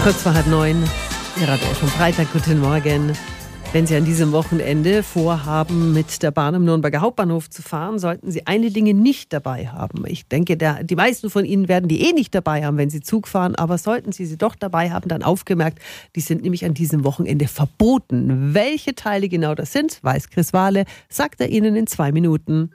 Kurz vor 8:30, Ihr Radio vom Freitag, guten Morgen. Wenn Sie an diesem Wochenende vorhaben, mit der Bahn am Nürnberger Hauptbahnhof zu fahren, sollten Sie eine Dinge nicht dabei haben. Ich denke, die meisten von Ihnen werden die nicht dabei haben, wenn Sie Zug fahren. Aber sollten Sie doch dabei haben, dann aufgemerkt, die sind nämlich an diesem Wochenende verboten. Welche Teile genau das sind, weiß Chris Wahle, sagt er Ihnen in 2 Minuten.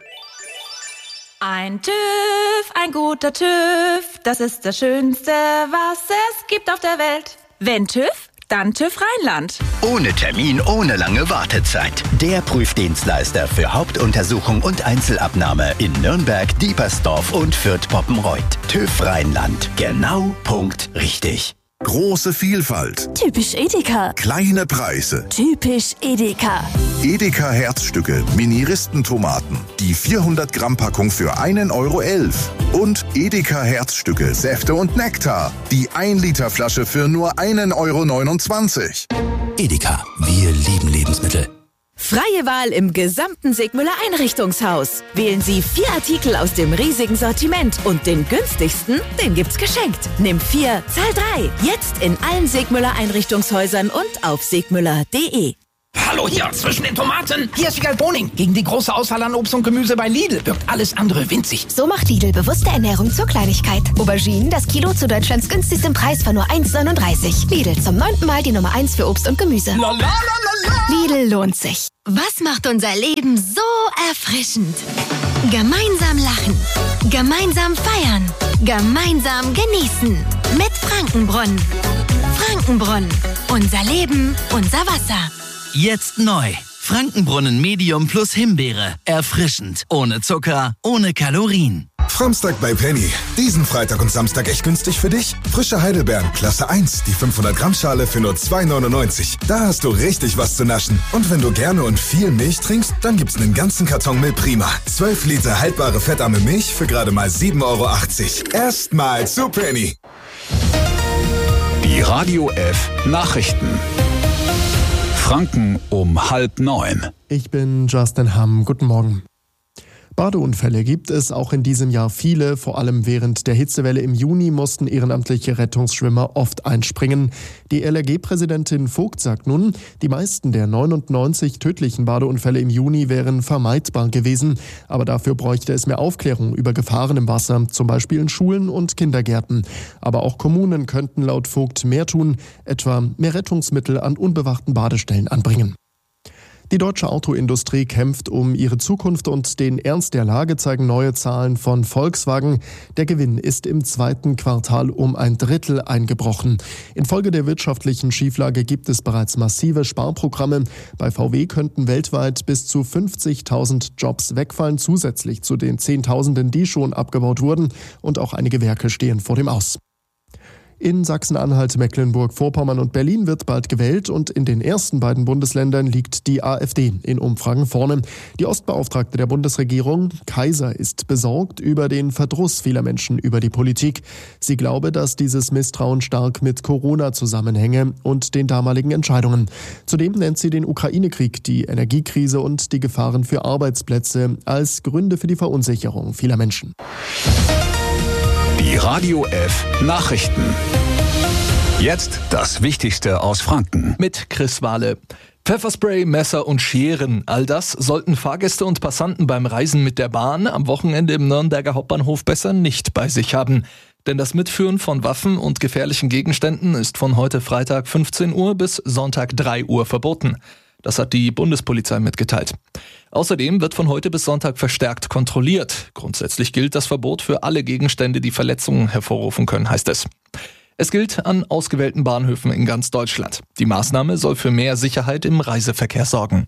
Ein TÜV, ein guter TÜV, das ist das Schönste, was es gibt auf der Welt. Wenn TÜV, dann TÜV Rheinland. Ohne Termin, ohne lange Wartezeit. Der Prüfdienstleister für Hauptuntersuchung und Einzelabnahme in Nürnberg, Diepersdorf und Fürth-Poppenreuth. TÜV Rheinland. Genau, Punkt, richtig. Große Vielfalt. Typisch Edeka. Kleine Preise. Typisch Edeka. Edeka Herzstücke, Mini-Ristentomaten. Die 400 Gramm Packung für 1,11 €. Und Edeka Herzstücke, Säfte und Nektar. Die 1 Liter Flasche für nur 1,29 €. Edeka, wir lieben Lebensmittel. Freie Wahl im gesamten Segmüller Einrichtungshaus. Wählen Sie 4 Artikel aus dem riesigen Sortiment und den günstigsten, den gibt's geschenkt. Nimm 4, zahl 3. Jetzt in allen Segmüller Einrichtungshäusern und auf segmüller.de. Hallo hier, zwischen den Tomaten. Hier ist Wiegald Boning. Gegen die große Auswahl an Obst und Gemüse bei Lidl wirkt alles andere winzig. So macht Lidl bewusste Ernährung zur Kleinigkeit. Auberginen, das Kilo zu Deutschlands günstigsten Preis von nur 1,39 €. Lidl, zum 9. Mal die Nummer 1 für Obst und Gemüse. Lidl lohnt sich. Was macht unser Leben so erfrischend? Gemeinsam lachen, gemeinsam feiern, gemeinsam genießen. Mit Frankenbrunnen. Frankenbrunnen. Unser Leben, unser Wasser. Jetzt neu. Frankenbrunnen Medium plus Himbeere. Erfrischend. Ohne Zucker, ohne Kalorien. Framstag bei Penny. Diesen Freitag und Samstag echt günstig für dich? Frische Heidelbeeren, Klasse 1, die 500 Gramm Schale für nur 2,99 €. Da hast du richtig was zu naschen. Und wenn du gerne und viel Milch trinkst, dann gibt's einen ganzen Karton Milprima. 12 Liter haltbare fettarme Milch für gerade mal 7,80 €. Erstmal zu Penny. Die Radio F Nachrichten. Franken um 8:30. Ich bin Justin Hamm. Guten Morgen. Badeunfälle gibt es auch in diesem Jahr viele. Vor allem während der Hitzewelle im Juni mussten ehrenamtliche Rettungsschwimmer oft einspringen. Die LRG-Präsidentin Vogt sagt nun, die meisten der 99 tödlichen Badeunfälle im Juni wären vermeidbar gewesen. Aber dafür bräuchte es mehr Aufklärung über Gefahren im Wasser, zum Beispiel in Schulen und Kindergärten. Aber auch Kommunen könnten laut Vogt mehr tun, etwa mehr Rettungsmittel an unbewachten Badestellen anbringen. Die deutsche Autoindustrie kämpft um ihre Zukunft und den Ernst der Lage zeigen neue Zahlen von Volkswagen. Der Gewinn ist im 2. Quartal um 1/3 eingebrochen. Infolge der wirtschaftlichen Schieflage gibt es bereits massive Sparprogramme. Bei VW könnten weltweit bis zu 50.000 Jobs wegfallen, zusätzlich zu den Zehntausenden, die schon abgebaut wurden. Und auch einige Werke stehen vor dem Aus. In Sachsen-Anhalt, Mecklenburg-Vorpommern und Berlin wird bald gewählt und in den ersten beiden Bundesländern liegt die AfD in Umfragen vorne. Die Ostbeauftragte der Bundesregierung, Kaiser, ist besorgt über den Verdruss vieler Menschen über die Politik. Sie glaube, dass dieses Misstrauen stark mit Corona zusammenhänge und den damaligen Entscheidungen. Zudem nennt sie den Ukraine-Krieg, die Energiekrise und die Gefahren für Arbeitsplätze als Gründe für die Verunsicherung vieler Menschen. Die Radio F Nachrichten. Jetzt das Wichtigste aus Franken. Mit Chris Wahle. Pfefferspray, Messer und Scheren, all das sollten Fahrgäste und Passanten beim Reisen mit der Bahn am Wochenende im Nürnberger Hauptbahnhof besser nicht bei sich haben. Denn das Mitführen von Waffen und gefährlichen Gegenständen ist von heute Freitag 15 Uhr bis Sonntag 3 Uhr verboten. Das hat die Bundespolizei mitgeteilt. Außerdem wird von heute bis Sonntag verstärkt kontrolliert. Grundsätzlich gilt das Verbot für alle Gegenstände, die Verletzungen hervorrufen können, heißt es. Es gilt an ausgewählten Bahnhöfen in ganz Deutschland. Die Maßnahme soll für mehr Sicherheit im Reiseverkehr sorgen.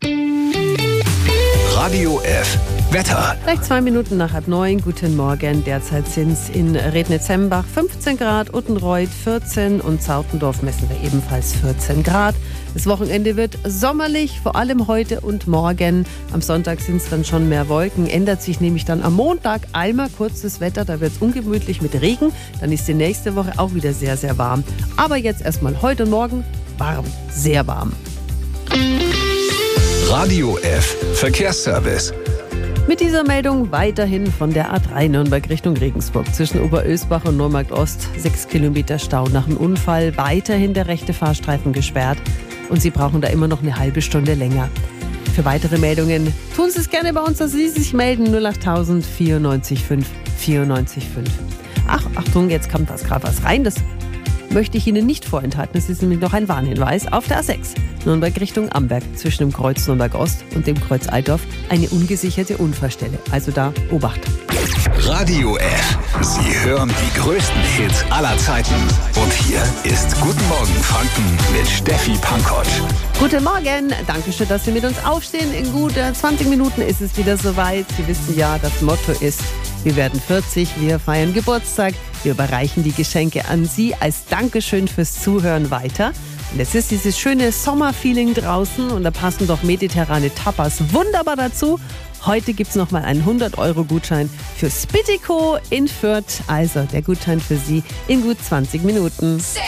Radio F Wetter. Gleich 2 Minuten nach 8:30. Guten Morgen. Derzeit sind es in Rednitz-Hembach 15 Grad, Uttenreuth 14 und Zautendorf messen wir ebenfalls 14 Grad. Das Wochenende wird sommerlich, vor allem heute und morgen. Am Sonntag sind es dann schon mehr Wolken. Ändert sich nämlich dann am Montag einmal kurz das Wetter. Da wird es ungemütlich mit Regen. Dann ist die nächste Woche auch wieder sehr, sehr warm. Aber jetzt erstmal heute und morgen warm, sehr warm. Radio F Verkehrsservice. Mit dieser Meldung weiterhin von der A3 Nürnberg Richtung Regensburg. Zwischen Oberösbach und Neumarkt Ost 6 Kilometer Stau nach einem Unfall. Weiterhin der rechte Fahrstreifen gesperrt und Sie brauchen da immer noch eine halbe Stunde länger. Für weitere Meldungen tun Sie es gerne bei uns, dass Sie sich melden. 08000 94 5 94 5. Ach, Achtung, jetzt kommt das gerade was rein. Das möchte ich Ihnen nicht vorenthalten. Das ist nämlich noch ein Warnhinweis. Auf der A6 Nürnberg Richtung Amberg zwischen dem Kreuz Nürnberg Ost und dem Kreuz Altdorf eine ungesicherte Unfallstelle. Also da Obacht. Radio F. Sie hören die größten Hits aller Zeiten. Und hier ist Guten Morgen Franken mit Steffi Pankotsch. Guten Morgen, danke schön, dass Sie mit uns aufstehen. In gut 20 Minuten ist es wieder soweit. Sie wissen ja, das Motto ist, wir werden 40, wir feiern Geburtstag, wir überreichen die Geschenke an Sie als Dankeschön fürs Zuhören weiter. Und es ist dieses schöne Sommerfeeling draußen und da passen doch mediterrane Tapas wunderbar dazu. Heute gibt es nochmal einen 100-Euro-Gutschein für Spittico in Fürth. Also der Gutschein für Sie in gut 20 Minuten.